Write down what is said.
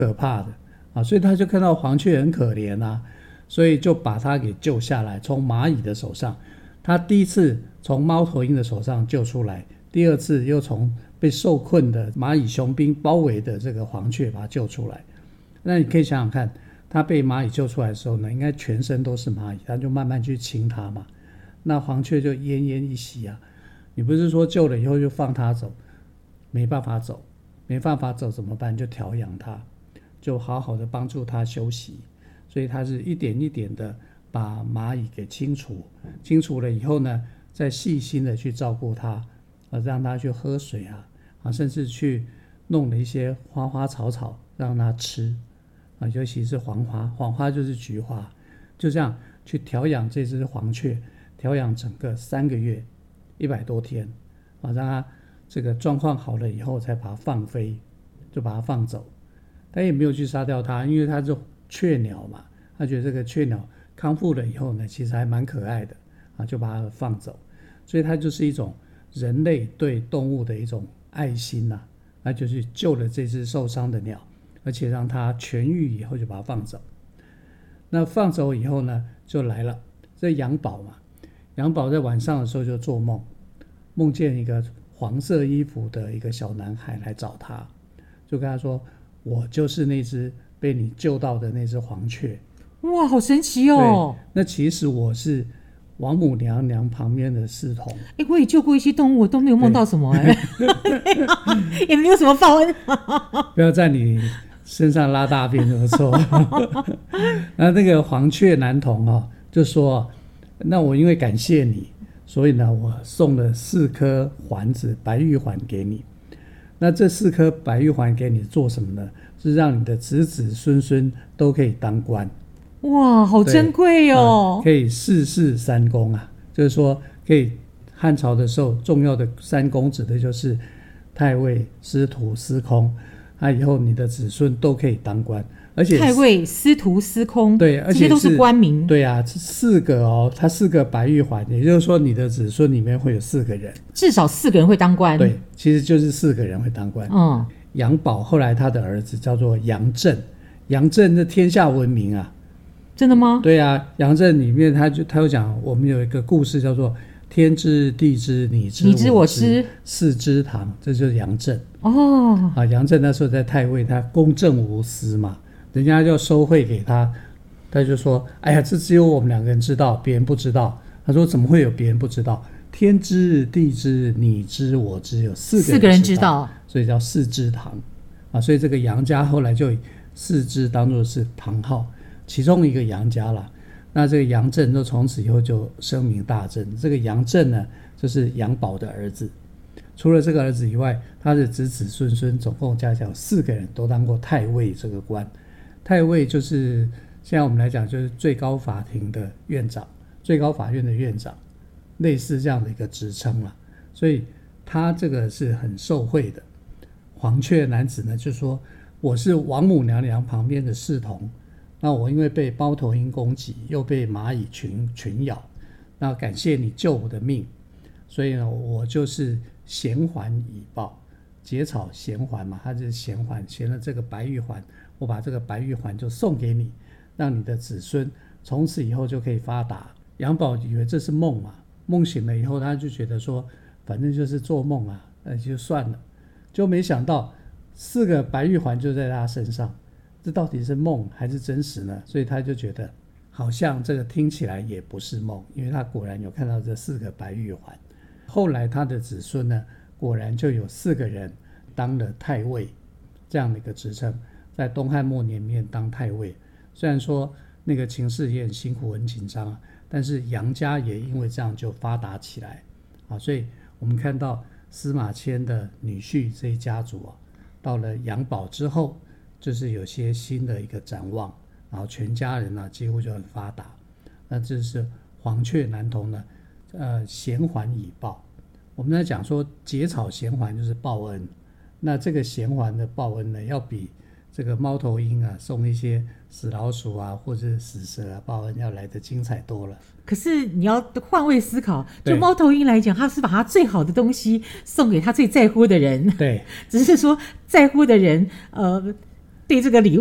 可怕的所以他就看到黄雀很可怜所以就把他给救下来，从蚂蚁的手上。他第一次从猫头鹰的手上救出来，第二次又从被受困的蚂蚁雄兵包围的这个黄雀把他救出来。那你可以想想看，他被蚂蚁救出来的时候呢，应该全身都是蚂蚁，他就慢慢去亲它嘛。那黄雀就奄奄一息你不是说救了以后就放它走，没办法走，没办法走怎么办？就调养它，就好好的帮助它休息。所以它是一点一点的把蚂蚁给清除了以后呢，再细心的去照顾它让它去喝水甚至去弄了一些花花草草让它吃尤其是黄花就是菊花，就这样去调养这只黄雀，调养整个3个月100多天让它这个状况好了以后才把它放飞，就把它放走。他也没有去杀掉它，因为它是雀鸟嘛，他觉得这个雀鸟康复了以后呢，其实还蛮可爱的就把它放走。所以它就是一种人类对动物的一种爱心那就去救了这只受伤的鸟，而且让它痊愈以后就把它放走。那放走以后呢，就来了这杨宝嘛，杨宝在晚上的时候就做梦，梦见一个黄色衣服的一个小男孩来找他，就跟他说，我就是那只被你救到的那只黄雀。 哇，好神奇哦！ 对，那其实我是王母娘娘旁边的侍童。 我也救过一些动物，我都没有梦到什么也没有什么报恩不要在你身上拉大便有错那个黄雀男童就说，那我因为感谢你，所以呢我送了4颗环子白玉环给你。那这4颗白玉环给你做什么呢？是让你的子子孙孙都可以当官。 哇，好珍贵可以世事3公就是说可以汉朝的时候重要的3公指的就是太尉、司徒、司空以后你的子孙都可以当官。而且太尉、司徒、司空， 对，而且这些都是官名。 对这4个它4个白玉环，也就是说你的子孙里面会有4个人， 至少4个人会当官。 对，其实就是4个人会当官。杨宝后来他的儿子叫做杨震，杨震的天下闻名真的吗？ 对杨震里面他有讲，我们有一个故事叫做天知地知你知我知四知堂，这就是杨震杨震那时候在太尉，他公正无私嘛，人家就收贿给他，他就说，哎呀，这只有我们2个人知道，别人不知道。他说怎么会有别人不知道？天知地知你知我知，有4个人知道，所以叫四知堂所以这个杨家后来就以4知当作是堂号，其中一个杨家了。那这个杨震就从此以后就声名大振。这个杨震呢，就是杨宝的儿子。除了这个儿子以外，他的子子孙孙总共加起来有4个人都当过太尉这个官。太尉就是现在我们来讲就是最高法庭的院长，最高法院的院长，类似这样的一个职称了。所以他这个是很受惠的。黄雀男子呢就说，我是王母娘娘旁边的侍童，那我因为被猫头鹰攻击，又被蚂蚁群咬，那感谢你救我的命，所以呢我就是衔环以报，结草衔环嘛，它就是衔环，衔了这个白玉环，我把这个白玉环就送给你，让你的子孙从此以后就可以发达。杨宝以为这是梦嘛，梦醒了以后他就觉得说反正就是做梦那就算了，就没想到4个白玉环就在他身上，这到底是梦还是真实呢？所以他就觉得好像这个听起来也不是梦，因为他果然有看到这4个白玉环。后来他的子孙呢，果然就有4个人当了太尉这样的一个职称，在东汉末年里面当太尉。虽然说那个情势也很辛苦很紧张但是杨家也因为这样就发达起来所以我们看到司马迁的女婿这一家族到了杨宝之后，就是有些新的一个展望，然后全家人几乎就很发达。那这是黄雀男童呢衔环以报。我们在讲说结草衔环就是报恩，那这个衔环的报恩呢，要比这个猫头鹰送一些死老鼠或者死蛇报恩要来得精彩多了。 可是你要换位思考，就猫头鹰来讲，他是把他最好的东西送给他最在乎的人， 对， 只是说在乎的人对这个礼